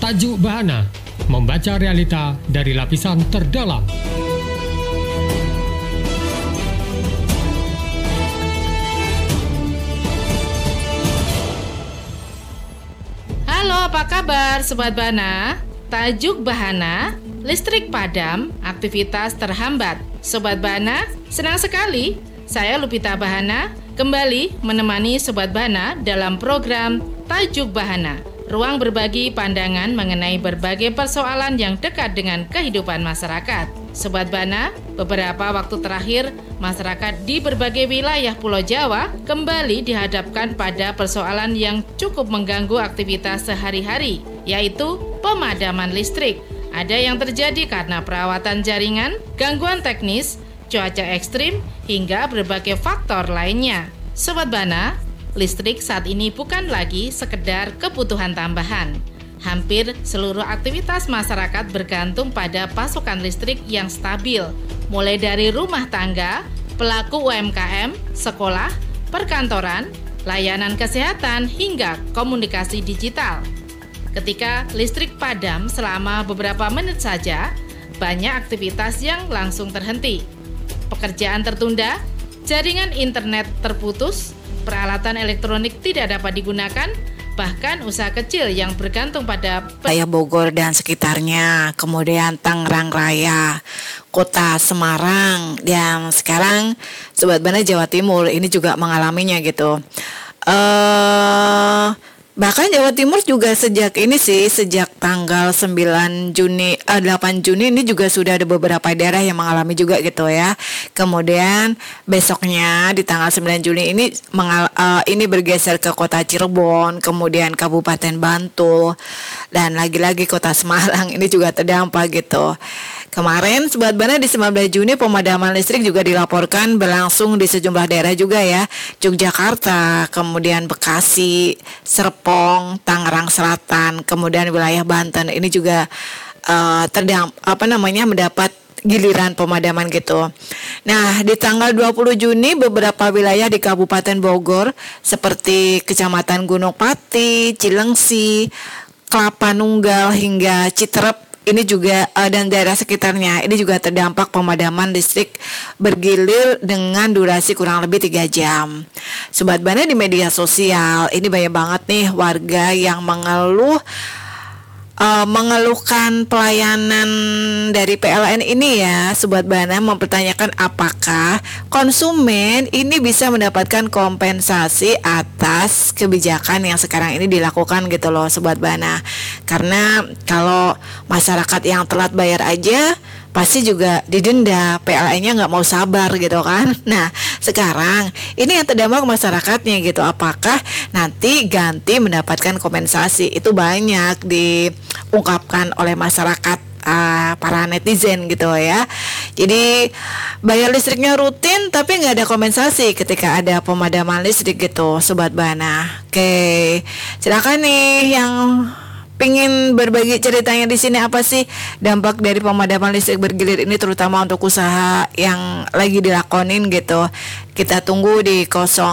Tajuk Bahana, membaca realita dari lapisan terdalam. Halo, apa kabar Sobat Bahana? Tajuk Bahana, listrik padam, aktivitas terhambat. Sobat Bahana, senang sekali saya Lupita Bahana kembali menemani Sobat Bahana dalam program Tajuk Bahana, ruang berbagi pandangan mengenai berbagai persoalan yang dekat dengan kehidupan masyarakat. Sobat Bahana, beberapa waktu terakhir, masyarakat di berbagai wilayah Pulau Jawa kembali dihadapkan pada persoalan yang cukup mengganggu aktivitas sehari-hari, yaitu pemadaman listrik. Ada yang terjadi karena perawatan jaringan, gangguan teknis, cuaca ekstrim, hingga berbagai faktor lainnya. Sobat Bahana, listrik saat ini bukan lagi sekedar kebutuhan tambahan. Hampir seluruh aktivitas masyarakat bergantung pada pasokan listrik yang stabil, mulai dari rumah tangga, pelaku UMKM, sekolah, perkantoran, layanan kesehatan, hingga komunikasi digital. Ketika listrik padam selama beberapa menit saja, banyak aktivitas yang langsung terhenti. Pekerjaan tertunda, jaringan internet terputus, peralatan elektronik tidak dapat digunakan, bahkan usaha kecil yang bergantung pada wilayah Bogor dan sekitarnya, kemudian Tangerang Raya, Kota Semarang, dan sekarang Sobat Bahana Jawa Timur ini juga mengalaminya gitu. Bahkan Jawa Timur juga sejak tanggal 8 Juni ini juga sudah ada beberapa daerah yang mengalami juga gitu ya. Kemudian besoknya di tanggal 9 Juni ini bergeser ke Kota Cirebon, kemudian Kabupaten Bantul, dan lagi-lagi Kota Semarang ini juga terdampak gitu. Kemarin Sobat Bahana di 19 Juni pemadaman listrik juga dilaporkan berlangsung di sejumlah daerah juga ya. Yogyakarta, kemudian Bekasi, Serpong, Tangerang Selatan, kemudian wilayah Banten ini juga mendapat giliran pemadaman gitu. Nah, di tanggal 20 Juni beberapa wilayah di Kabupaten Bogor seperti Kecamatan Gunung Pati, Cilengsi, Kelapa Nunggal hingga Citerep ini juga dan daerah sekitarnya ini juga terdampak pemadaman listrik bergilir dengan durasi kurang lebih 3 jam. Sobat Bahana di media sosial ini banyak banget nih warga yang mengeluhkan pelayanan dari PLN ini ya. Sobat Bahana mempertanyakan apakah konsumen ini bisa mendapatkan kompensasi atas kebijakan yang sekarang ini dilakukan gitu loh Sobat Bahana. Karena kalau masyarakat yang telat bayar aja pasti juga didenda, PLN-nya nggak mau sabar gitu kan. Nah sekarang ini yang terdampak masyarakatnya gitu, apakah nanti ganti mendapatkan kompensasi? Itu banyak diungkapkan oleh masyarakat, para netizen gitu ya. Jadi bayar listriknya rutin tapi nggak ada kompensasi ketika ada pemadaman listrik gitu Sobat Bahana. Oke, silakan nih yang pingin berbagi ceritanya di sini, apa sih dampak dari pemadaman listrik bergilir ini terutama untuk usaha yang lagi dilakonin gitu. Kita tunggu di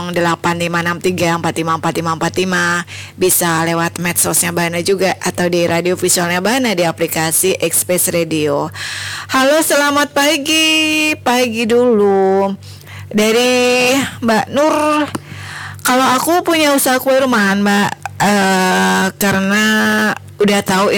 085634545545, bisa lewat medsosnya Bahana juga atau di radio visualnya Bahana di aplikasi Express Radio. Halo, selamat pagi dulu dari Mbak Nur. Kalau aku punya usaha kue rumahan Mbak, karena udah tahu